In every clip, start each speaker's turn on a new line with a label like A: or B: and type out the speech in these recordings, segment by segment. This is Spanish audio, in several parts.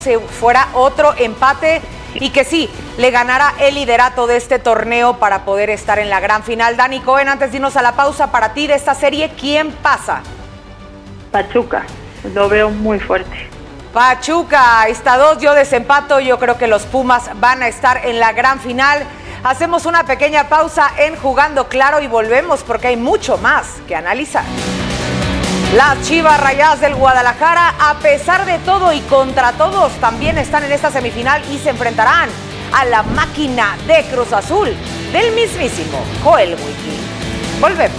A: si fuera otro empate y que sí, le ganara el liderato de este torneo para poder estar en la gran final. Dani Cohen, antes de irnos a la pausa, para ti de esta serie, ¿quién pasa?
B: Pachuca, lo veo muy fuerte.
A: Pachuca, ahí está 2, yo desempato, yo creo que los Pumas van a estar en la gran final. Hacemos una pequeña pausa en Jugando Claro y volvemos porque hay mucho más que analizar. Las Chivas Rayadas del Guadalajara, a pesar de todo y contra todos, también están en esta semifinal y se enfrentarán a la máquina de Cruz Azul del mismísimo Joel Wiki. Volvemos.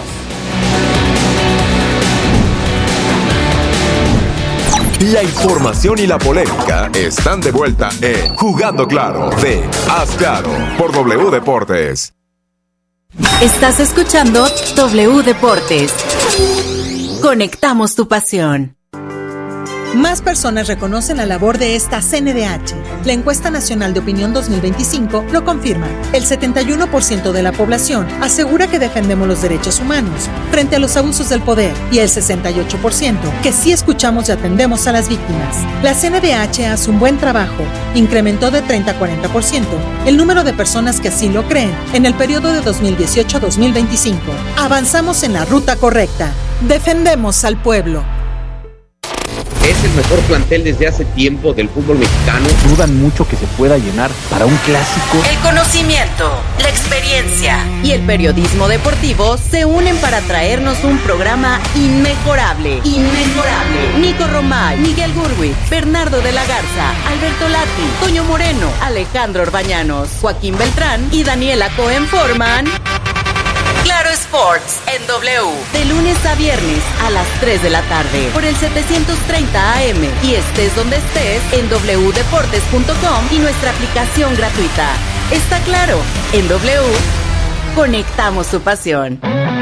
C: La información y la polémica están de vuelta en Jugando Claro de Haz Claro por W Deportes.
D: Estás escuchando W Deportes. Conectamos tu pasión.
E: Más personas reconocen la labor de esta CNDH. La Encuesta Nacional de Opinión 2025 lo confirma. El 71% de la población asegura que defendemos los derechos humanos frente a los abusos del poder y el 68% que sí escuchamos y atendemos a las víctimas. La CNDH hace un buen trabajo. Incrementó de 30 a 40% el número de personas que así lo creen en el periodo de 2018 a 2025. Avanzamos en la ruta correcta. Defendemos al pueblo.
F: Es el mejor plantel desde hace tiempo del fútbol mexicano.
G: Dudan mucho que se pueda llenar para un clásico.
D: El conocimiento, la experiencia y el periodismo deportivo se unen para traernos un programa inmejorable. Nico Romay, Miguel Gurwitz, Bernardo de la Garza, Alberto Lati, Toño Moreno, Alejandro Orbañanos, Joaquín Beltrán y Daniela Cohen forman Claro Sports en W, de lunes a viernes a las 3 de la tarde por el 730 AM y estés donde estés en wdeportes.com y nuestra aplicación gratuita. Está claro, en W conectamos tu pasión.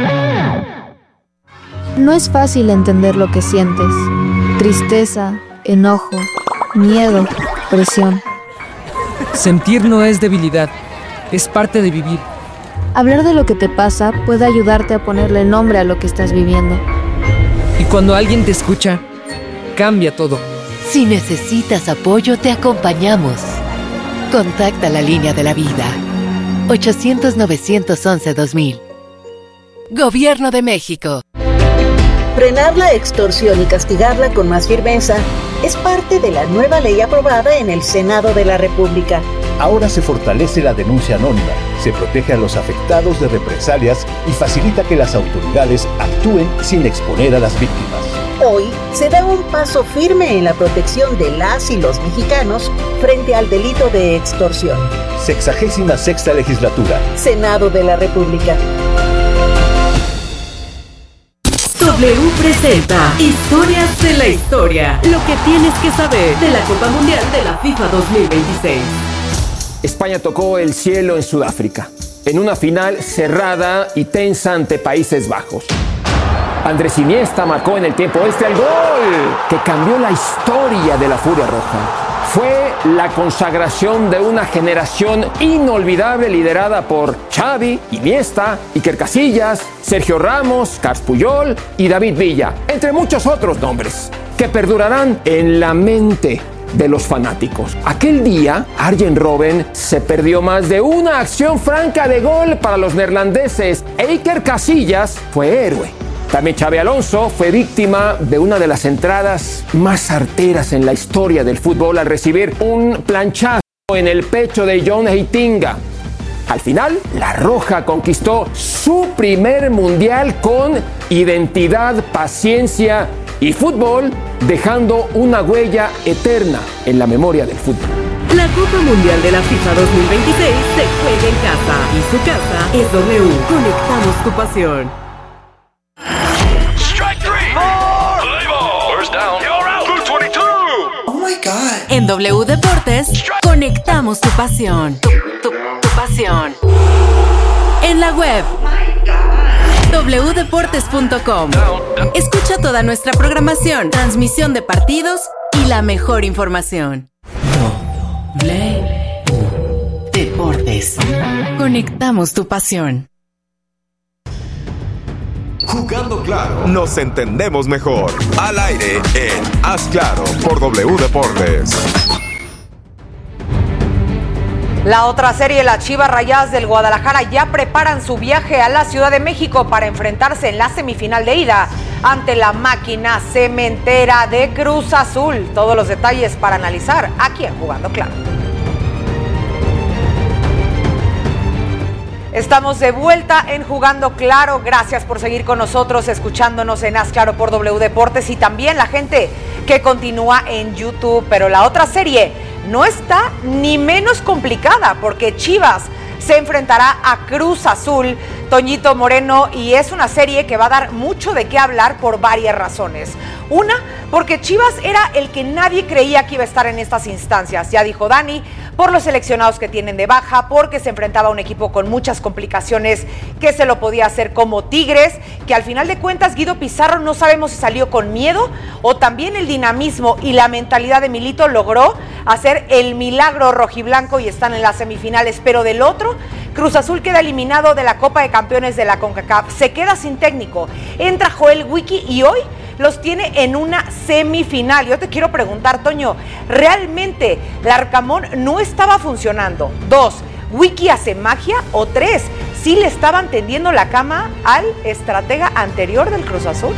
H: No es fácil entender lo que sientes. Tristeza, enojo, miedo, presión.
I: Sentir no es debilidad, es parte de vivir.
H: Hablar de lo que te pasa puede ayudarte a ponerle nombre a lo que estás viviendo.
I: Y cuando alguien te escucha, cambia todo.
J: Si necesitas apoyo, te acompañamos. Contacta la línea de la vida. 800-911-2000. Gobierno de México.
K: Frenar la extorsión y castigarla con más firmeza es parte de la nueva ley aprobada en el Senado de la República.
L: Ahora se fortalece la denuncia anónima, se protege a los afectados de represalias y facilita que las autoridades actúen sin exponer a las víctimas.
K: Hoy se da un paso firme en la protección de las y los mexicanos frente al delito de extorsión.
L: 66ª Legislatura.
K: Senado de la República.
D: W presenta Historias de la Historia. Lo que tienes que saber de la Copa Mundial de la FIFA 2026.
M: España tocó el cielo en Sudáfrica, en una final cerrada y tensa ante Países Bajos. Andrés Iniesta marcó en el tiempo extra el gol que cambió la historia de la Furia Roja. Fue la consagración de una generación inolvidable liderada por Xavi, Iniesta, Iker Casillas, Sergio Ramos, Carles Puyol y David Villa, entre muchos otros nombres, que perdurarán en la mente de los fanáticos. Aquel día, Arjen Robben se perdió más de una acción franca de gol para los neerlandeses e Iker Casillas fue héroe. También Xabi Alonso fue víctima de una de las entradas más arteras en la historia del fútbol al recibir un planchazo en el pecho de John Heitinga. Al final, la Roja conquistó su primer mundial con identidad, paciencia y fútbol, dejando una huella eterna en la memoria del fútbol.
D: La Copa Mundial de la FIFA 2026 se juega en casa y su casa es W. Conectamos tu pasión. En W Deportes, conectamos tu pasión. Tu pasión. En la web, wdeportes.com. Escucha toda nuestra programación, transmisión de partidos y la mejor información. W Deportes. Conectamos tu pasión.
C: Jugando Claro, nos entendemos mejor. Al aire en Haz Claro por W Deportes.
A: La otra serie, las Chivas Rayadas del Guadalajara ya preparan su viaje a la Ciudad de México para enfrentarse en la semifinal de ida ante la máquina cementera de Cruz Azul. Todos los detalles para analizar aquí en Jugando Claro. Estamos de vuelta en Jugando Claro. Gracias por seguir con nosotros, escuchándonos en Haz Claro por W Deportes y también la gente que continúa en YouTube. Pero la otra serie no está ni menos complicada porque Chivas se enfrentará a Cruz Azul, Toñito Moreno, y es una serie que va a dar mucho de qué hablar por varias razones. Una, porque Chivas era el que nadie creía que iba a estar en estas instancias, ya dijo Dani, por los seleccionados que tienen de baja, porque se enfrentaba a un equipo con muchas complicaciones que se lo podía hacer como Tigres, que al final de cuentas Guido Pizarro no sabemos si salió con miedo o también el dinamismo y la mentalidad de Milito logró hacer el milagro rojiblanco y están en las semifinales, pero del otro, Cruz Azul queda eliminado de la Copa de Campeones de la CONCACAF, se queda sin técnico, entra Joel Wiki y hoy los tiene en una semifinal. Yo te quiero preguntar, Toño, ¿realmente Larcamón no estaba funcionando? 2, ¿Wiki hace magia? O 3, ¿sí le estaban tendiendo la cama al estratega anterior del Cruz Azul?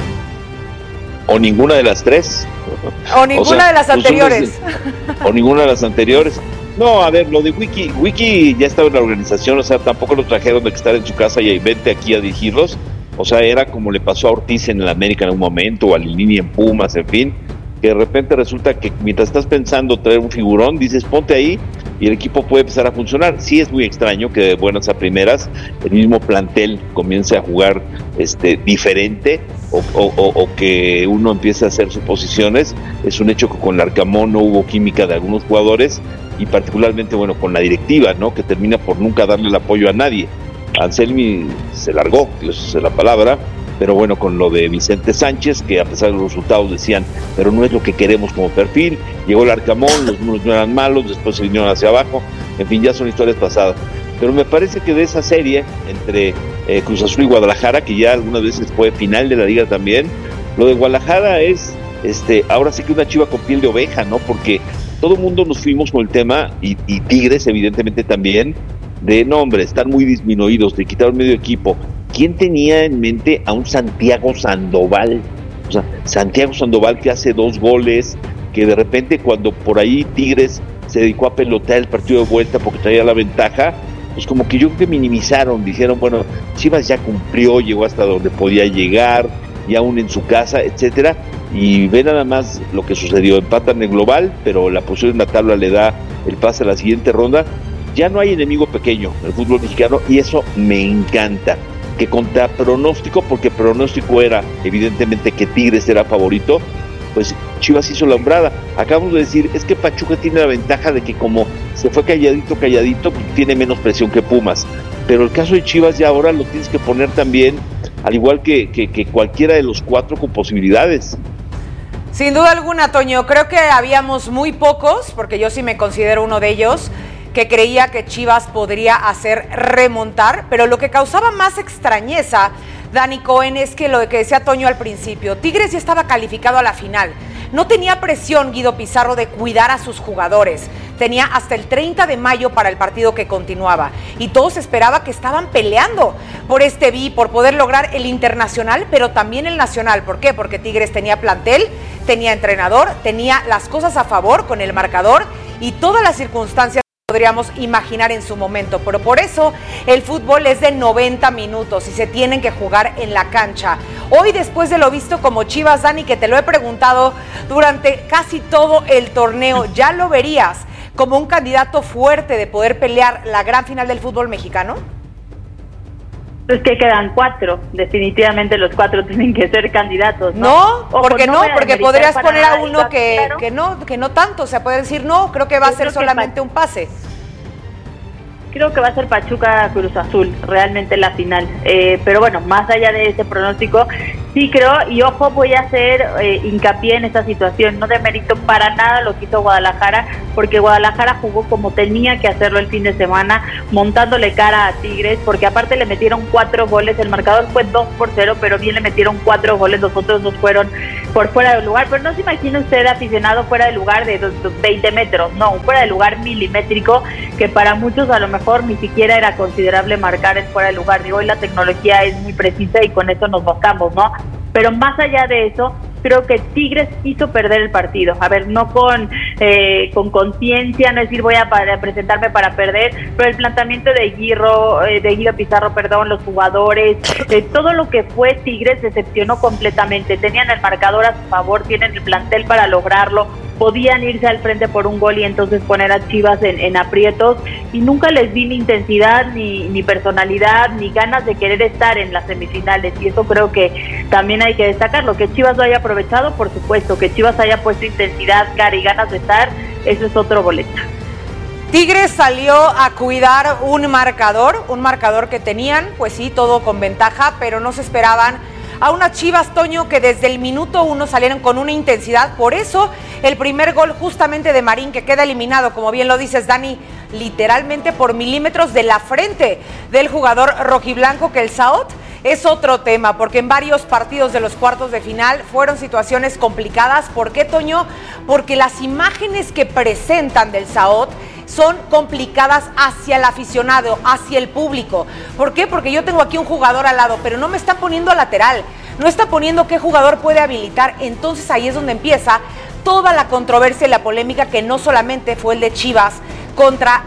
N: O ninguna de las tres.
A: O ninguna de las anteriores.
N: O ninguna de las anteriores. No, a ver, lo de Wiki ya estaba en la organización, o sea, tampoco lo trajeron de que estar en su casa y vente aquí a dirigirlos. O sea, era como le pasó a Ortiz en el América en un momento, o a Lilini en Pumas, en fin, que de repente resulta que mientras estás pensando traer un figurón, dices ponte ahí y el equipo puede empezar a funcionar. Sí es muy extraño que de buenas a primeras el mismo plantel comience a jugar diferente o que uno empiece a hacer suposiciones. Es un hecho que con Larcamón no hubo química de algunos jugadores y particularmente, bueno, con la directiva, ¿no? Que termina por nunca darle el apoyo a nadie. Anselmi se largó, esa es la palabra, pero bueno, con lo de Vicente Sánchez, que a pesar de los resultados decían, pero no es lo que queremos como perfil, llegó el Arcamón, los números no eran malos, después se vinieron hacia abajo, en fin, ya son historias pasadas. Pero me parece que de esa serie entre Cruz Azul y Guadalajara, que ya algunas veces fue final de la liga también, lo de Guadalajara es, ahora sí que una chiva con piel de oveja, ¿no? Porque todo el mundo nos fuimos con el tema, y Tigres evidentemente también, de nombre, están muy disminuidos, de quitar un medio equipo. ¿Quién tenía en mente a un Santiago Sandoval? O sea, Santiago Sandoval que hace 2 goles, que de repente cuando por ahí Tigres se dedicó a pelotear el partido de vuelta porque traía la ventaja, pues como que yo creo que minimizaron, dijeron, bueno, Chivas ya cumplió, llegó hasta donde podía llegar, y aún en su casa, etcétera, y ve nada más lo que sucedió, empatan en global, pero la posición en la tabla le da el pase a la siguiente ronda. Ya no hay enemigo pequeño en el fútbol mexicano y eso me encanta. Que contra pronóstico, porque pronóstico era evidentemente que Tigres era favorito, pues Chivas hizo la hombrada. Acabamos de decir, es que Pachuca tiene la ventaja de que como se fue calladito, tiene menos presión que Pumas. Pero el caso de Chivas ya ahora lo tienes que poner también, al igual que cualquiera de los 4 con posibilidades.
A: Sin duda alguna, Toño, creo que habíamos muy pocos, porque yo sí me considero uno de ellos, que creía que Chivas podría hacer remontar, pero lo que causaba más extrañeza, Dani Cohen, es que lo que decía Toño al principio, Tigres ya estaba calificado a la final, no tenía presión Guido Pizarro de cuidar a sus jugadores, tenía hasta el 30 de mayo para el partido que continuaba, y todos esperaban que estaban peleando por por poder lograr el internacional, pero también el nacional. ¿Por qué? Porque Tigres tenía plantel, tenía entrenador, tenía las cosas a favor con el marcador y todas las circunstancias podríamos imaginar en su momento, pero por eso el fútbol es de 90 minutos y se tienen que jugar en la cancha. Hoy, después de lo visto como Chivas, Dani, que te lo he preguntado durante casi todo el torneo, ¿ya lo verías como un candidato fuerte de poder pelear la gran final del fútbol mexicano?
B: Es que quedan 4, definitivamente los 4 tienen que ser candidatos, ¿no?
A: Porque podrías poner a uno que no tanto, o sea, puede decir no, creo que va a ser solamente un pase.
B: Creo que va a ser Pachuca Cruz Azul, realmente la final. Pero bueno, más allá de ese pronóstico, Sí, creo, y ojo, voy a hacer hincapié en esta situación, no demérito para nada lo que hizo Guadalajara, porque Guadalajara jugó como tenía que hacerlo el fin de semana, montándole cara a Tigres, porque aparte le metieron 4 goles, el marcador fue 2-0, pero bien le metieron 4 goles, los otros 2 fueron por fuera del lugar, pero no se imagina usted, aficionado, fuera del lugar de 20 metros, no, fuera del lugar milimétrico, que para muchos a lo mejor ni siquiera era considerable marcar el fuera del lugar. Digo, hoy la tecnología es muy precisa y con eso nos bastamos, ¿no? Pero más allá de eso, creo que Tigres hizo perder el partido. A ver, no con conciencia, no decir voy a presentarme para perder, pero el planteamiento de Guido Pizarro, los jugadores, todo lo que fue Tigres decepcionó completamente. Tenían el marcador a su favor, tienen el plantel para lograrlo, podían irse al frente por un gol y entonces poner a Chivas en aprietos, y nunca les vi ni intensidad, ni personalidad, ni ganas de querer estar en las semifinales, y eso creo que también hay que destacarlo. Que Chivas lo haya aprovechado, por supuesto, que Chivas haya puesto intensidad, cara y ganas de estar, eso es otro boleto.
A: Tigres salió a cuidar un marcador que tenían, pues sí, todo con ventaja, pero no se esperaban a unas Chivas, Toño, que desde el minuto 1 salieron con una intensidad. Por eso el primer gol justamente de Marín, que queda eliminado, como bien lo dices, Dani, literalmente por milímetros de la frente del jugador rojiblanco, que el Saot es otro tema, porque en varios partidos de los cuartos de final fueron situaciones complicadas. ¿Por qué, Toño? Porque las imágenes que presentan del Saot son complicadas hacia el aficionado, hacia el público. ¿Por qué? Porque yo tengo aquí un jugador al lado, pero no me está poniendo lateral, no está poniendo qué jugador puede habilitar. Entonces ahí es donde empieza toda la controversia y la polémica, que no solamente fue el de Chivas contra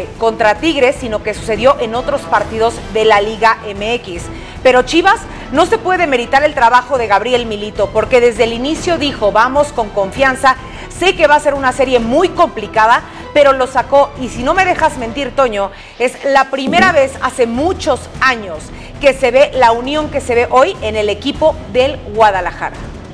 A: Tigres, sino que sucedió en otros partidos de la Liga MX. Pero Chivas no se puede demeritar el trabajo de Gabriel Milito, porque desde el inicio dijo, vamos con confianza, sé que va a ser una serie muy complicada, pero lo sacó. Y si no me dejas mentir, Toño, es la primera vez hace muchos años que se ve la unión que se ve hoy en el equipo del Guadalajara.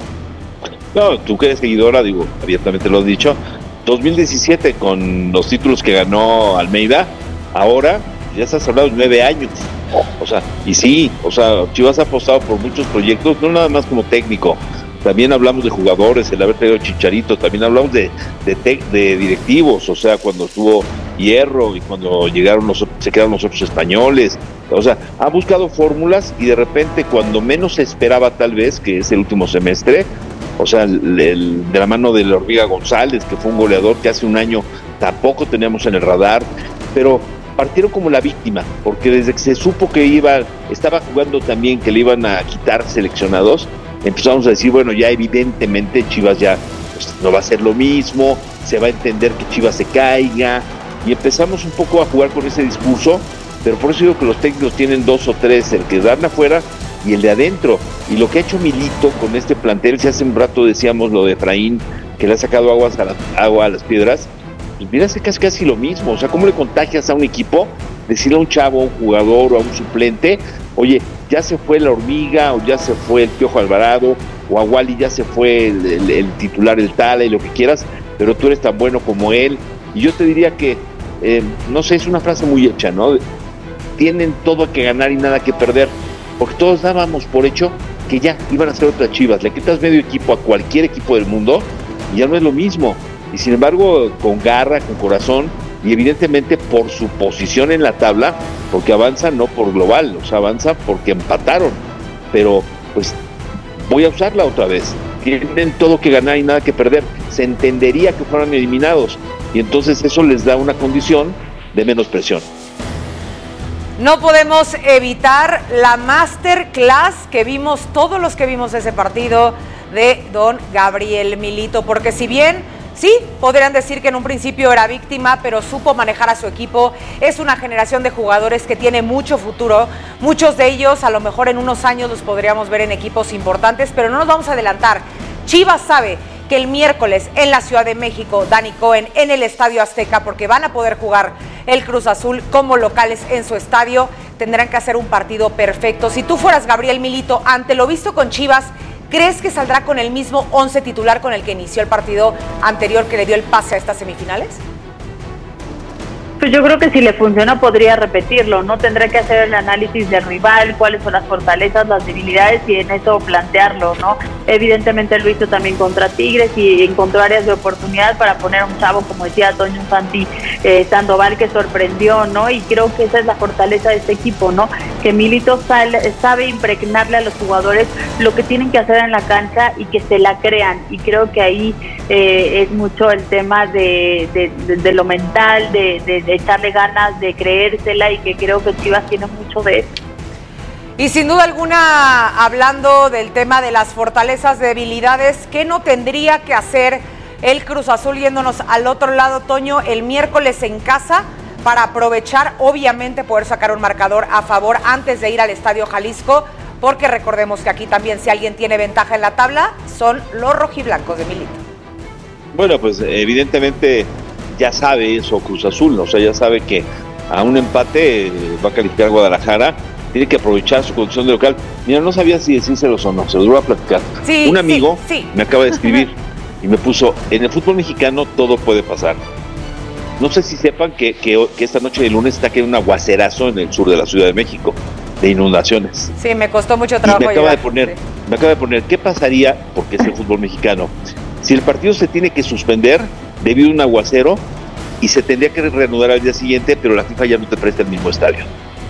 N: No, tú que eres seguidora, digo, abiertamente lo has dicho, 2017 con los títulos que ganó Almeida, ahora ya estás hablando de 9 años. O sea, y sí, o sea, Chivas ha apostado por muchos proyectos, no nada más como técnico. También hablamos de jugadores, el haber traído Chicharito, también hablamos de directivos, o sea, cuando estuvo Hierro y cuando se quedaron los otros españoles. O sea, ha buscado fórmulas y de repente, cuando menos se esperaba tal vez, que es el último semestre, o sea, de la mano de la Hormiga González, que fue un goleador que hace un año tampoco teníamos en el radar, pero partieron como la víctima, porque desde que se supo que estaba jugando también, que le iban a quitar seleccionados, empezamos a decir, bueno, ya evidentemente Chivas ya no va a ser lo mismo, se va a entender que Chivas se caiga, y empezamos un poco a jugar con ese discurso, pero por eso digo que los técnicos tienen 2 o 3, el que dan afuera y el de adentro, y lo que ha hecho Milito con este plantel, si hace un rato decíamos lo de Efraín, que le ha sacado agua a las piedras, pues mira, hace casi lo mismo. O sea, ¿cómo le contagias a un equipo? Decirle a un chavo, a un jugador o a un suplente, oye, ya se fue la Hormiga, o ya se fue el Piojo Alvarado, o a Wally ya se fue el titular, el Tala y lo que quieras, pero tú eres tan bueno como él. Y yo te diría que, no sé, es una frase muy hecha, ¿no? Tienen todo que ganar y nada que perder, porque todos dábamos por hecho que ya iban a ser otras Chivas. Le quitas medio equipo a cualquier equipo del mundo y ya no es lo mismo. Y sin embargo, con garra, con corazón, y evidentemente por su posición en la tabla, porque avanzan no por global, o sea, avanzan porque empataron. Pero, pues, voy a usarla otra vez. Tienen todo que ganar y nada que perder. Se entendería que fueran eliminados, y entonces eso les da una condición de menos presión.
A: No podemos evitar la masterclass que vimos, todos los que vimos ese partido, de don Gabriel Milito, porque si bien sí, podrían decir que en un principio era víctima, pero supo manejar a su equipo. Es una generación de jugadores que tiene mucho futuro. Muchos de ellos, a lo mejor en unos años, los podríamos ver en equipos importantes, pero no nos vamos a adelantar. Chivas sabe que el miércoles en la Ciudad de México, Dani Cohen, en el Estadio Azteca, porque van a poder jugar el Cruz Azul como locales en su estadio, tendrán que hacer un partido perfecto. Si tú fueras Gabriel Milito, ante lo visto con Chivas, ¿crees que saldrá con el mismo 11 titular con el que inició el partido anterior que le dio el pase a estas semifinales?
B: Pues yo creo que si le funciona podría repetirlo, ¿no? Tendrá que hacer el análisis del rival, cuáles son las fortalezas, las debilidades y en eso plantearlo, ¿no? Evidentemente lo hizo también contra Tigres y encontró áreas de oportunidad para poner a un chavo, como decía Toño Sandoval, que sorprendió, ¿no? Y creo que esa es la fortaleza de este equipo, ¿no? Que Milito sabe impregnarle a los jugadores lo que tienen que hacer en la cancha y que se la crean. Y creo que ahí es mucho el tema de lo mental, de echarle ganas, de creérsela, y que creo que Chivas tiene mucho de eso.
A: Y sin duda alguna, hablando del tema de las fortalezas, debilidades, ¿qué no tendría que hacer el Cruz Azul yéndonos al otro lado, Toño, el miércoles en casa para aprovechar, obviamente, poder sacar un marcador a favor antes de ir al Estadio Jalisco? Porque recordemos que aquí también, si alguien tiene ventaja en la tabla, son los rojiblancos de Milito.
N: Bueno, pues evidentemente ya sabe eso Cruz Azul, o sea, ya sabe que a un empate va a calificar Guadalajara, tiene que aprovechar su condición de local. Mira, no sabía si decírselos o no, se los voy a platicar.
A: Sí,
N: un amigo
A: sí.
N: me acaba de escribir y me puso, en el fútbol mexicano todo puede pasar. No sé si sepan que esta noche de lunes está cayendo un aguacerazo en el sur de la Ciudad de México, de inundaciones.
A: Sí, me costó mucho trabajo.
N: Me acaba de poner, ¿qué pasaría, porque es el fútbol mexicano, si el partido se tiene que suspender debido a un aguacero y se tendría que reanudar al día siguiente, pero la FIFA ya no te presta el mismo estadio?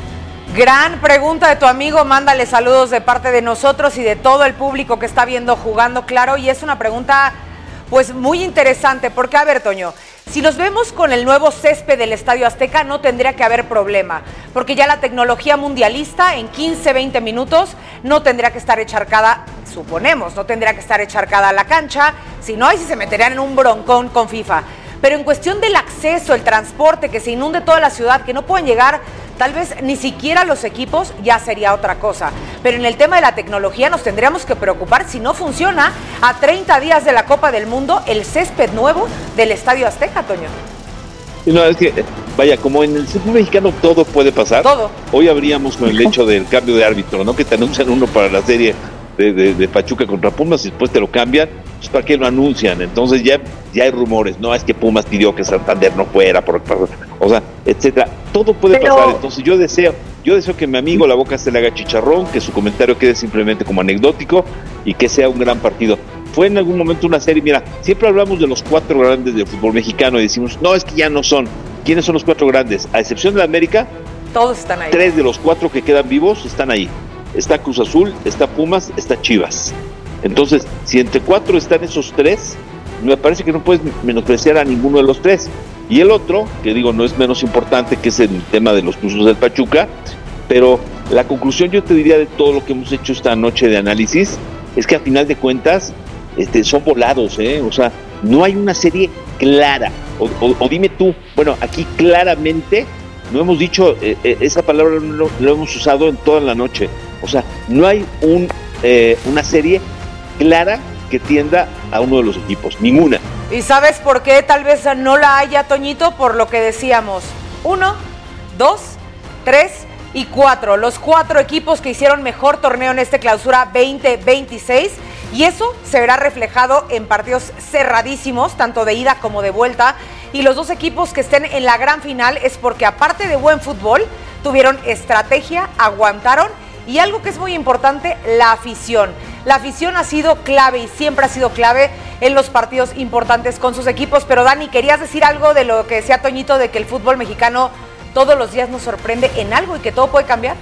A: Gran pregunta de tu amigo, mándale saludos de parte de nosotros y de todo el público que está viendo Jugando Claro, y es una pregunta pues muy interesante, porque a ver, Toño, si los vemos con el nuevo césped del Estadio Azteca no tendría que haber problema, porque ya la tecnología mundialista en 15-20 minutos no tendría que estar encharcada, suponemos, no tendría que estar encharcada a la cancha, si no, ahí sí se meterían en un broncón con FIFA. Pero en cuestión del acceso, el transporte, que se inunde toda la ciudad, que no puedan llegar tal vez ni siquiera los equipos, ya sería otra cosa. Pero en el tema de la tecnología nos tendríamos que preocupar si no funciona a 30 días de la Copa del Mundo el césped nuevo del Estadio Azteca, Toño.
N: No, es que, vaya, como en el fútbol mexicano todo puede pasar.
A: Todo.
N: Hoy habríamos con el hecho del cambio de árbitro, ¿no? Que te anuncian uno para la serie de Pachuca contra Pumas y después te lo cambian, pues ¿para qué lo anuncian? Entonces ya hay rumores, no, es que Pumas pidió que Santander no fuera, o sea, etcétera. Todo puede pasar, entonces yo deseo que mi amigo la boca se le haga chicharrón, que su comentario quede simplemente como anecdótico y que sea un gran partido. Fue en algún momento una serie, mira, siempre hablamos de los 4 grandes del fútbol mexicano y decimos, no, es que ya no son. ¿Quiénes son los 4 grandes? A excepción de la América,
A: todos están ahí. 3
N: de los 4 que quedan vivos están ahí. Está Cruz Azul, está Pumas, está Chivas. Entonces, si entre 4 están esos 3, me parece que no puedes menospreciar a ninguno de los 3. Y el otro, que digo, no es menos importante, que es el tema de los Tuzos del Pachuca, pero la conclusión, yo te diría, de todo lo que hemos hecho esta noche de análisis, es que a final de cuentas son volados, o sea, no hay una serie clara, o dime tú, bueno, aquí claramente no hemos dicho, esa palabra no lo hemos usado en toda la noche, o sea, no hay una serie clara que tienda a uno de los equipos, ninguna.
A: ¿Y sabes por qué tal vez no la haya, Toñito? Por lo que decíamos, 1, 2, 3 y 4, los 4 equipos que hicieron mejor torneo en este clausura 2026, y eso se verá reflejado en partidos cerradísimos, tanto de ida como de vuelta, y los 2 equipos que estén en la gran final es porque aparte de buen fútbol, tuvieron estrategia, aguantaron, y algo que es muy importante, la afición. La afición ha sido clave y siempre ha sido clave en los partidos importantes con sus equipos. Pero Dani, ¿querías decir algo de lo que decía Toñito, de que el fútbol mexicano todos los días nos sorprende en algo y que todo puede cambiar?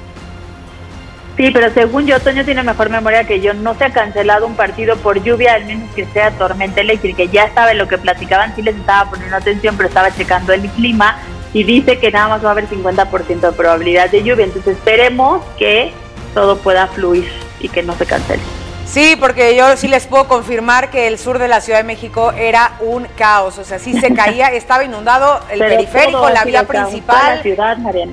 B: Sí, pero según yo, Toño tiene mejor memoria que yo. No se ha cancelado un partido por lluvia, al menos que sea tormenta eléctrica. Ya sabe lo que platicaban, sí les estaba poniendo atención, pero estaba checando el clima y dice que nada más va a haber 50% de probabilidad de lluvia. Entonces esperemos que todo pueda fluir y que no se cancele.
A: Sí, porque yo sí les puedo confirmar que el sur de la Ciudad de México era un caos, o sea, sí se caía, estaba inundado el periférico, la vía principal.
B: Toda la ciudad, Mariana.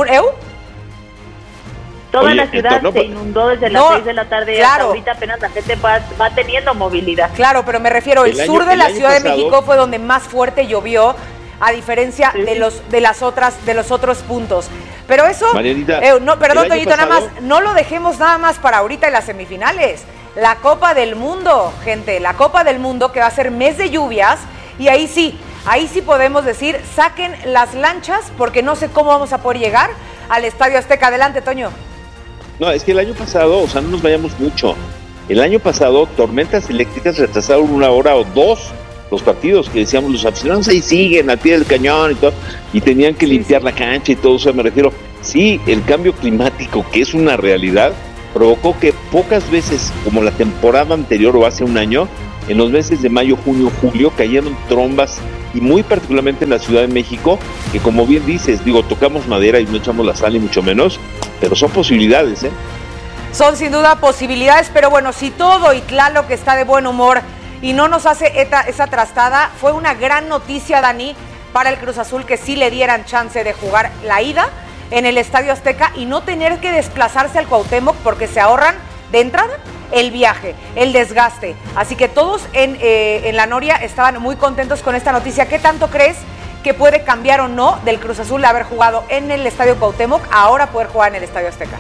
B: Toda la ciudad se inundó desde las 6 de la tarde, claro. Hasta ahorita apenas la gente va teniendo movilidad.
A: Claro, pero me refiero, el sur de la Ciudad de México fue donde más fuerte llovió, a diferencia de los otros puntos. Pero eso, perdón, Toñito, nada más, no lo dejemos nada más para ahorita en las semifinales. La Copa del Mundo, gente, la Copa del Mundo, que va a ser mes de lluvias, y ahí sí, ahí sí podemos decir, saquen las lanchas, porque no sé cómo vamos a poder llegar al Estadio Azteca. Adelante, Toño.
N: No, es que el año pasado, o sea, no nos vayamos mucho. El año pasado, tormentas eléctricas retrasaron 1 hora o 2 los partidos, que decíamos, los aficionados ahí siguen al pie del cañón y todo, y tenían que limpiar la cancha y todo. O sea, me refiero, sí, el cambio climático, que es una realidad, provocó que pocas veces, como la temporada anterior o hace un año, en los meses de mayo, junio, julio, cayeron trombas, y muy particularmente en la Ciudad de México, que como bien dices, digo, tocamos madera y no echamos la sal, y mucho menos, pero son posibilidades, ¿eh?
A: Son sin duda posibilidades, pero bueno, si todo y Tlaloc que está de buen humor y no nos hace esa trastada, fue una gran noticia, Dani, para el Cruz Azul, que sí le dieran chance de jugar la ida en el Estadio Azteca y no tener que desplazarse al Cuauhtémoc, porque se ahorran de entrada el viaje, el desgaste. Así que todos en la Noria estaban muy contentos con esta noticia. ¿Qué tanto crees que puede cambiar o no del Cruz Azul de haber jugado en el Estadio Cuauhtémoc a ahora poder jugar en el Estadio Azteca?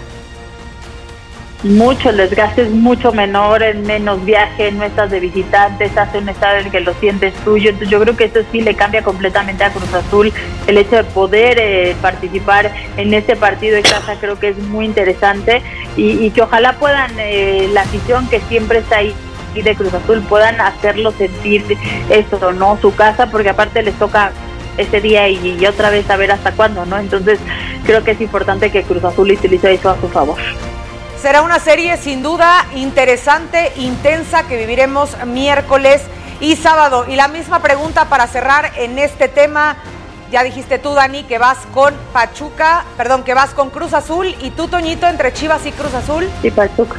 B: Mucho, el desgaste es mucho menor, en menos viaje, no estás de visitante, estás en un estadio en el que lo sientes tuyo. Entonces yo creo que eso sí le cambia completamente a Cruz Azul, el hecho de poder participar en este partido de casa. Creo que es muy interesante, y que ojalá puedan, la afición que siempre está ahí de Cruz Azul, puedan hacerlo sentir eso, ¿no? Su casa, porque aparte les toca ese día y otra vez a ver hasta cuándo, ¿no? Entonces creo que es importante que Cruz Azul utilice eso a su favor.
A: Será una serie sin duda interesante, intensa, que viviremos miércoles y sábado. Y la misma pregunta para cerrar en este tema. Ya dijiste tú, Dani, que vas con que vas con Cruz Azul. ¿Y tú, Toñito, entre Chivas y Cruz Azul?
B: Sí, Pachuca.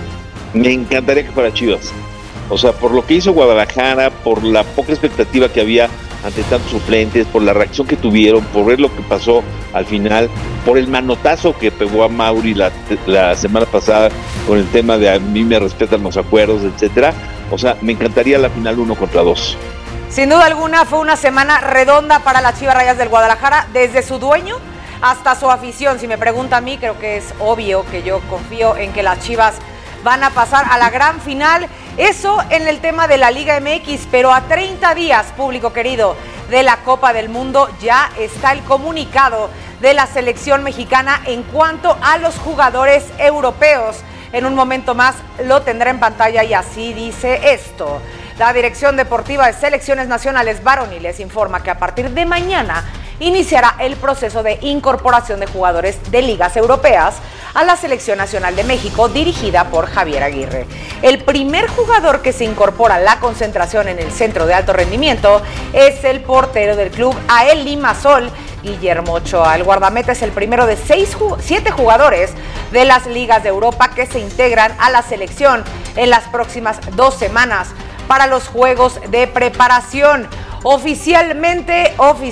N: Me encantaría que fuera Chivas. O sea, por lo que hizo Guadalajara, por la poca expectativa que había ante tantos suplentes, por la reacción que tuvieron, por ver lo que pasó al final, por el manotazo que pegó a Mauri la semana pasada con el tema de a mí me respetan los acuerdos, etcétera. O sea, me encantaría la final 1 contra 2.
A: Sin duda alguna fue una semana redonda para las Chivas Rayadas del Guadalajara, desde su dueño hasta su afición. Si me pregunta a mí, creo que es obvio que yo confío en que las Chivas van a pasar a la gran final. Eso en el tema de la Liga MX, pero a 30 días, público querido, de la Copa del Mundo, ya está el comunicado de la selección mexicana en cuanto a los jugadores europeos. En un momento más lo tendrá en pantalla y así dice esto. La Dirección Deportiva de Selecciones Nacionales Varoniles informa que a partir de mañana iniciará el proceso de incorporación de jugadores de ligas europeas a la Selección Nacional de México, dirigida por Javier Aguirre. El primer jugador que se incorpora a la concentración en el Centro de Alto Rendimiento es el portero del club AEL Limassol, Guillermo Ochoa. El guardameta es el primero de 7 jugadores de las ligas de Europa que se integran a la selección en las próximas 2 semanas para los juegos de preparación. Oficialmente,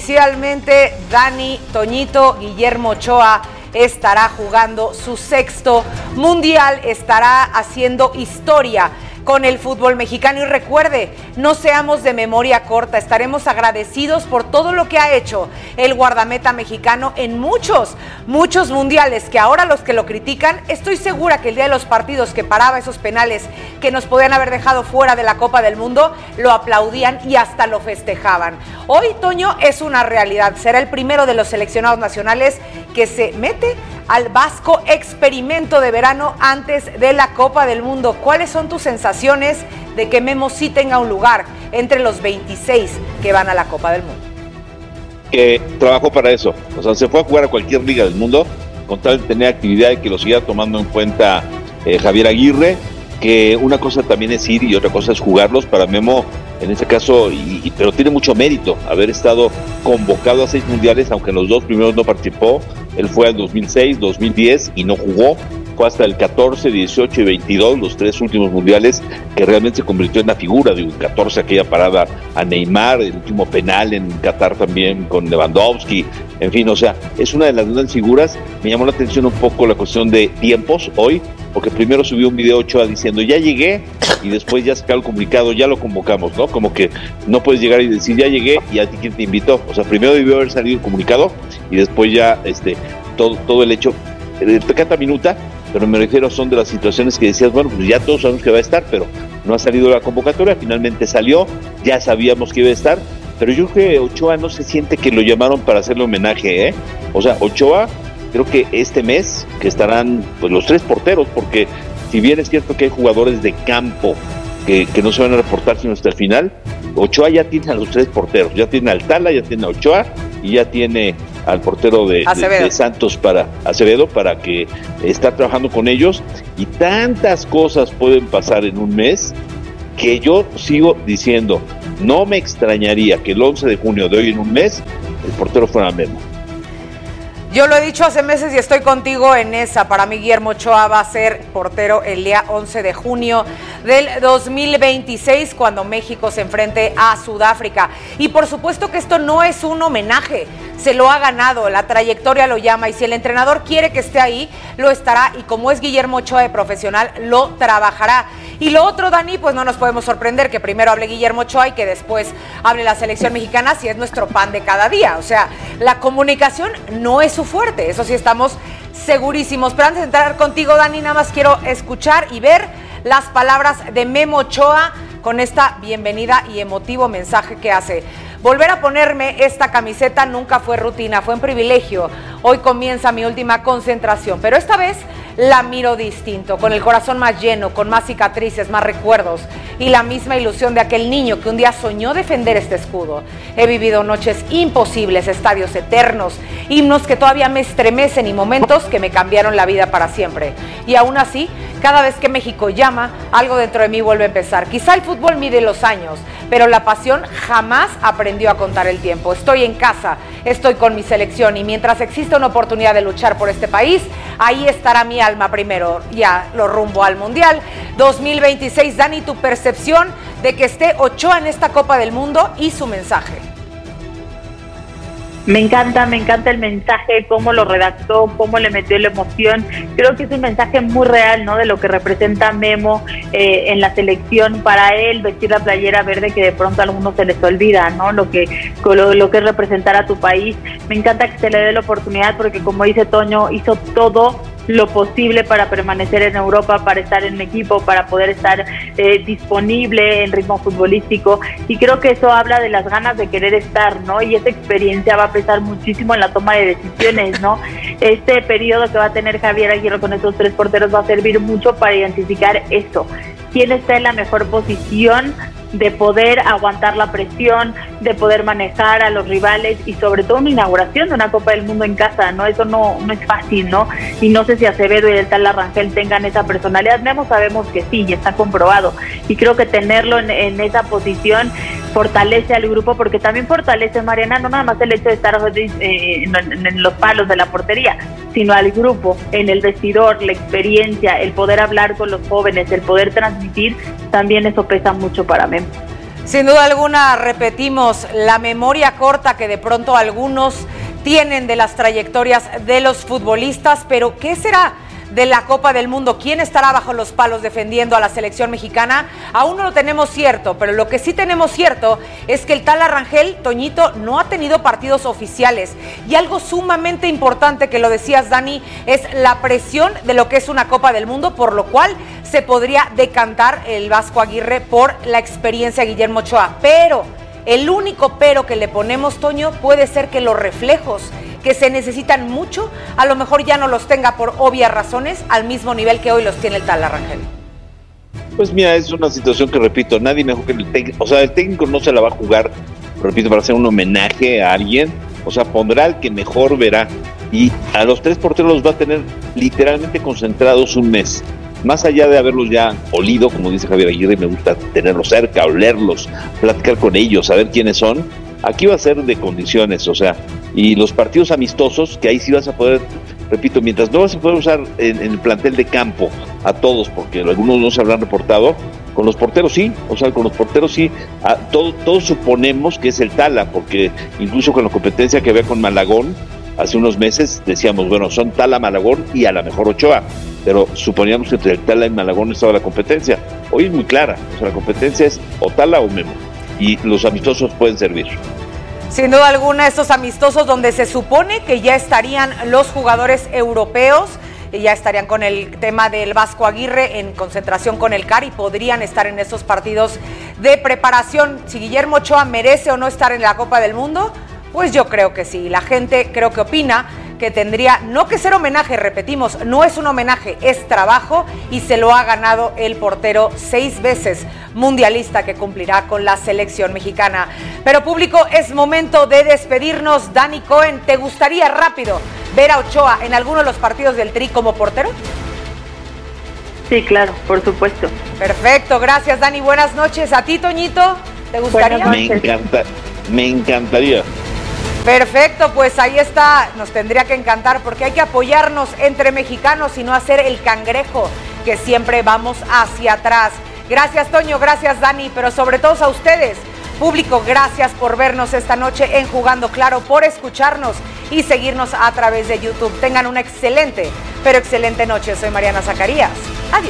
A: Dani, Toñito, Guillermo Ochoa estará jugando su 6º mundial, estará haciendo historia con el fútbol mexicano. Y recuerde, no seamos de memoria corta, estaremos agradecidos por todo lo que ha hecho el guardameta mexicano en muchos mundiales, que ahora los que lo critican, estoy segura que el día de los partidos que paraba esos penales que nos podían haber dejado fuera de la Copa del Mundo, lo aplaudían y hasta lo festejaban. Hoy, Toño, es una realidad, será el primero de los seleccionados nacionales que se mete al vasco experimento de verano antes de la Copa del Mundo. ¿Cuáles son tus sensaciones de que Memo sí tenga un lugar entre los 26 que van a la Copa del Mundo?
N: Que trabajó para eso, o sea, se fue a jugar a cualquier liga del mundo con tal de tener actividad y que lo siguiera tomando en cuenta Javier Aguirre, que una cosa también es ir y otra cosa es jugarlos. Para Memo, en este caso, pero tiene mucho mérito haber estado convocado a 6 mundiales, aunque en los 2 primeros no participó. Él fue al 2006, 2010 y no jugó. Fue hasta el 14, 18 y 22, los 3 últimos mundiales, que realmente se convirtió en la figura. Digo, en 14 aquella parada a Neymar, el último penal en Qatar también con Lewandowski. En fin, o sea, es una de las grandes figuras. Me llamó la atención un poco la cuestión de tiempos hoy, porque primero subió un video Ochoa diciendo ya llegué, y después ya sacó el comunicado, ya lo convocamos, ¿no? Como que no puedes llegar y decir ya llegué y a ti quién te invitó. O sea, primero debió haber salido el comunicado y después ya todo el hecho, pecata minuta, pero me refiero, son de las situaciones que decías, bueno, pues ya todos sabemos que va a estar, pero no ha salido la convocatoria, finalmente salió, ya sabíamos que iba a estar, pero yo creo que Ochoa no se siente que lo llamaron para hacerle homenaje, ¿eh? O sea, Ochoa, creo que este mes que estarán pues los 3 porteros, porque si bien es cierto que hay jugadores de campo que no se van a reportar sino hasta el final, Ochoa ya tiene a los 3 porteros, ya tiene al Tala, ya tiene a Ochoa y ya tiene al portero de Santos Acevedo para que está trabajando con ellos, y tantas cosas pueden pasar en un mes que yo sigo diciendo, no me extrañaría que el 11 de junio de hoy en un mes el portero fuera Memo.
A: Yo lo he dicho hace meses y estoy contigo en esa. Para mí Guillermo Ochoa va a ser portero el día 11 de junio del 2026 cuando México se enfrente a Sudáfrica. Y por supuesto que esto no es un homenaje, se lo ha ganado, la trayectoria lo llama, y si el entrenador quiere que esté ahí, lo estará, y como es Guillermo Ochoa de profesional, lo trabajará. Y lo otro, Dani, pues no nos podemos sorprender que primero hable Guillermo Ochoa y que después hable la selección mexicana, si es nuestro pan de cada día. O sea, la comunicación no es su fuerte, eso sí estamos segurísimos. Pero antes de entrar contigo, Dani, nada más quiero escuchar y ver las palabras de Memo Ochoa con esta bienvenida y emotivo mensaje que hace. Volver a ponerme esta camiseta nunca fue rutina, fue un privilegio. Hoy comienza mi última concentración, pero esta vez la miro distinto, con el corazón más lleno, con más cicatrices, más recuerdos y la misma ilusión de aquel niño que un día soñó defender este escudo. He vivido noches imposibles, estadios eternos, himnos que todavía me estremecen y momentos que me cambiaron la vida para siempre. Y aún así, cada vez que México llama, algo dentro de mí vuelve a empezar. Quizá el fútbol mide los años, pero la pasión jamás aprendió a contar el tiempo. Estoy en casa, estoy con mi selección, y mientras exista una oportunidad de luchar por este país, ahí estará mi alma primero, ya lo rumbo al Mundial 2026. Dani, tu percepción de que esté Ochoa en esta Copa del Mundo y su mensaje.
B: Me encanta el mensaje, cómo lo redactó, cómo le metió la emoción. Creo que es un mensaje muy real, ¿no? De lo que representa Memo en la selección. Para él, vestir la playera verde, que de pronto a algunos se les olvida, ¿no? Lo que es representar a tu país. Me encanta que se le dé la oportunidad porque, como dice Toño, hizo todo lo posible para permanecer en Europa, para estar en un equipo, para poder estar disponible en ritmo futbolístico, y creo que eso habla de las ganas de querer estar, ¿no? Y esa experiencia va a pesar muchísimo en la toma de decisiones, ¿no? Este periodo que va a tener Javier Aguirre con estos 3 porteros va a servir mucho para identificar esto, quién está en la mejor posición de poder aguantar la presión, de poder manejar a los rivales, y sobre todo una inauguración de una Copa del Mundo en casa, ¿no? Eso no es fácil, ¿no? Y no sé si Acevedo y el Tala Rangel tengan esa personalidad. Memo sabemos que sí, y está comprobado, y creo que tenerlo en esa posición fortalece al grupo, porque también fortalece, Mariana, no nada más el hecho de estar en los palos de la portería, sino al grupo, en el vestidor, la experiencia, el poder hablar con los jóvenes, el poder transmitir, también eso pesa mucho para Memo.
A: Sin duda alguna, repetimos, la memoria corta que de pronto algunos tienen de las trayectorias de los futbolistas, pero ¿qué será de la Copa del Mundo? ¿Quién estará bajo los palos defendiendo a la selección mexicana? Aún no lo tenemos cierto, pero lo que sí tenemos cierto es que el Tala Rangel, Toñito, no ha tenido partidos oficiales, y algo sumamente importante, que lo decías, Dani, es la presión de lo que es una Copa del Mundo, por lo cual se podría decantar el Vasco Aguirre por la experiencia de Guillermo Ochoa. Pero el único pero que le ponemos, Toño, puede ser que los reflejos que se necesitan mucho, a lo mejor ya no los tenga por obvias razones al mismo nivel que hoy los tiene el Tala Rangel.
N: Pues mira, es una situación que, repito, nadie mejor que el técnico. O sea, el técnico no se la va a jugar, repito, para hacer un homenaje a alguien. O sea, pondrá al que mejor verá, y a los 3 porteros los va a tener literalmente concentrados un mes. Más allá de haberlos ya olido, como dice Javier Aguirre, me gusta tenerlos cerca, olerlos, platicar con ellos, saber quiénes son. Aquí va a ser de condiciones, o sea, y los partidos amistosos, que ahí sí vas a poder, repito, mientras no vas a poder usar en el plantel de campo a todos, porque algunos no se habrán reportado, con los porteros sí, o sea, con los porteros sí, todos suponemos que es el Tala, porque incluso con la competencia que había con Malagón, hace unos meses decíamos, bueno, son Tala, Malagón y a lo mejor Ochoa, pero suponíamos que entre el Tala y Malagón estaba la competencia. Hoy es muy clara, o sea, la competencia es o Tala o Memo, y los amistosos pueden servir.
A: Sin duda alguna, estos amistosos donde se supone que ya estarían los jugadores europeos, ya estarían con el tema del Vasco Aguirre en concentración con el CAR y podrían estar en esos partidos de preparación. Si Guillermo Ochoa merece o no estar en la Copa del Mundo, pues yo creo que sí. La gente creo que opina que tendría no que ser homenaje, repetimos, no es un homenaje, es trabajo y se lo ha ganado el portero 6 veces mundialista que cumplirá con la selección mexicana. Pero público, es momento de despedirnos. Dani Cohen, ¿te gustaría rápido ver a Ochoa en alguno de los partidos del Tri como portero?
B: Sí, claro, por supuesto.
A: Perfecto, gracias Dani, buenas noches. ¿A ti, Toñito, te gustaría?
N: Me encantaría.
A: Perfecto, pues ahí está, nos tendría que encantar porque hay que apoyarnos entre mexicanos y no hacer el cangrejo que siempre vamos hacia atrás. Gracias Toño, gracias Dani, pero sobre todo a ustedes, público, gracias por vernos esta noche en Jugando Claro, por escucharnos y seguirnos a través de YouTube. Tengan una excelente, pero excelente noche. Soy Mariana Zacarías. Adiós.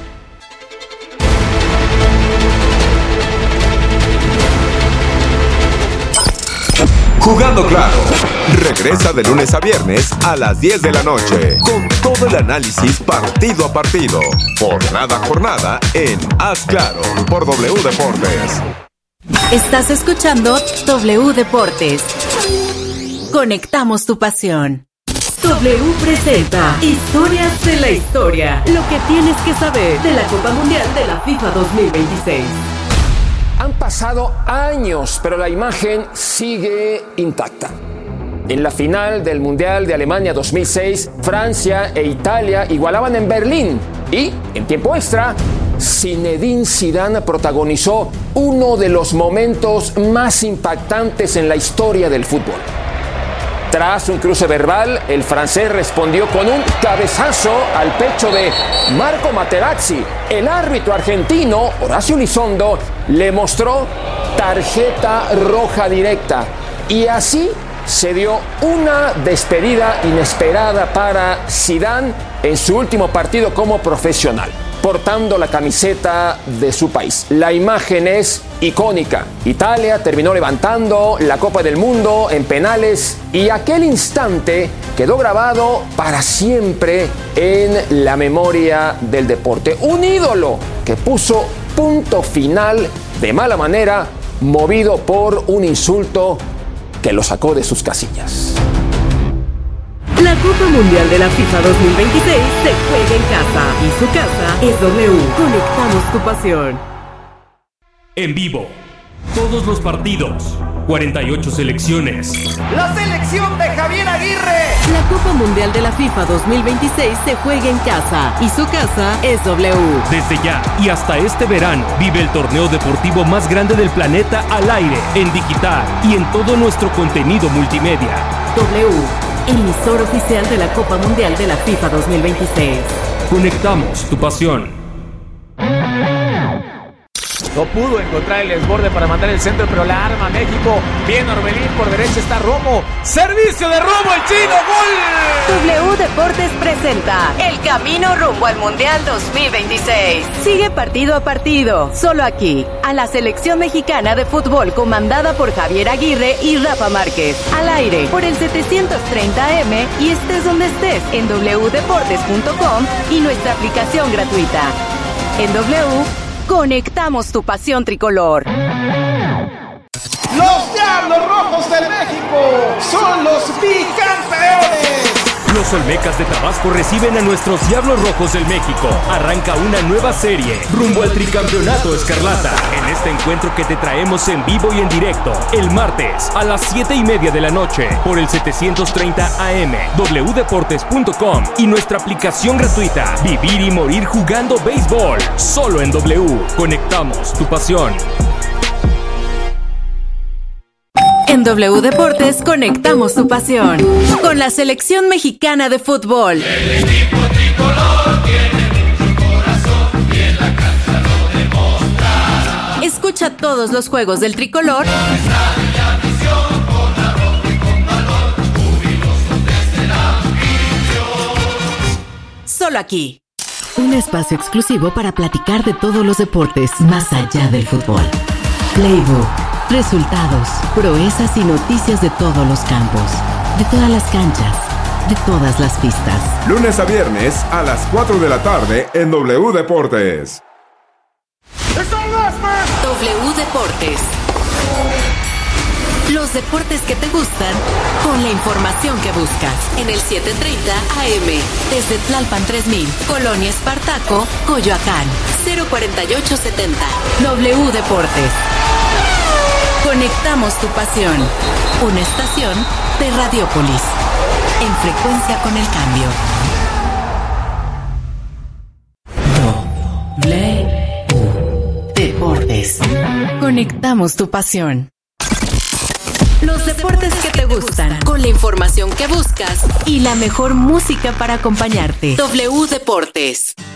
C: Jugando Claro, regresa de lunes a viernes a las 10 de la noche, con todo el análisis partido a partido, jornada a jornada, en Haz Claro, por W Deportes.
D: Estás escuchando W Deportes. Conectamos tu pasión. W presenta Historias de la Historia. Lo que tienes que saber de la Copa Mundial de la FIFA 2026.
M: Han pasado años, pero la imagen sigue intacta. En la final del Mundial de Alemania 2006, Francia e Italia igualaban en Berlín. Y, en tiempo extra, Zinedine Zidane protagonizó uno de los momentos más impactantes en la historia del fútbol. Tras un cruce verbal, el francés respondió con un cabezazo al pecho de Marco Materazzi. El árbitro argentino, Horacio Elizondo, le mostró tarjeta roja directa. Y así se dio una despedida inesperada para Zidane en su último partido como profesional, portando la camiseta de su país. La imagen es icónica. Italia terminó levantando la Copa del Mundo en penales y aquel instante quedó grabado para siempre en la memoria del deporte. Un ídolo que puso punto final de mala manera, movido por un insulto que lo sacó de sus casillas.
D: La Copa Mundial de la FIFA 2026 se juega en casa y su casa es W. Conectamos tu pasión.
O: En vivo, todos los partidos, 48 selecciones.
P: ¡La selección de Javier Aguirre!
D: La Copa Mundial de la FIFA 2026 se juega en casa y su casa es W.
O: Desde ya y hasta este verano, vive el torneo deportivo más grande del planeta al aire, en digital y en todo nuestro contenido multimedia.
D: W, emisor oficial de la Copa Mundial de la FIFA 2026.
O: Conectamos tu pasión.
Q: No pudo encontrar el desborde para mandar el centro, pero la arma México. Bien Orbelín, por derecha está Romo. Servicio de Romo, el chino, ¡gol!
D: W Deportes presenta el camino rumbo al Mundial 2026. Sigue partido a partido, solo aquí, a la selección mexicana de fútbol comandada por Javier Aguirre y Rafa Márquez. Al aire, por el 730 AM y estés donde estés, en wdeportes.com y nuestra aplicación gratuita. En W, conectamos tu pasión tricolor.
P: Los Diablos Rojos del México son los bicampeones.
O: Los Olmecas de Tabasco reciben a nuestros Diablos Rojos del México. Arranca una nueva serie rumbo al tricampeonato escarlata. En este encuentro que te traemos en vivo y en directo el martes a las 7:30 de la noche por el 730 AM, wdeportes.com y nuestra aplicación gratuita. Vivir y morir jugando béisbol. Solo en W. Conectamos tu pasión.
D: En W Deportes conectamos tu pasión con la selección mexicana de fútbol.
P: El equipo tricolor tiene mucho corazón y en la cancha lo demostrará.
D: Escucha todos los juegos del tricolor.
P: Con estadio y afición, con arrojo y con valor, jubilosos desde la afición.
D: Solo aquí. Un espacio exclusivo para platicar de todos los deportes más allá del fútbol. Playbook. Resultados, proezas y noticias de todos los campos, de todas las canchas, de todas las pistas.
C: Lunes a viernes a las 4 de la tarde en W Deportes.
D: W Deportes. Los deportes que te gustan con la información que buscas. En el 730 AM. Desde Tlalpan 3000, Colonia Espartaco, Coyoacán. 04870. W Deportes. Conectamos tu pasión. Una estación de Radiópolis. En frecuencia con el cambio. W Deportes. Conectamos tu pasión. Los deportes que te gustan, con la información que buscas y la mejor música para acompañarte. W Deportes.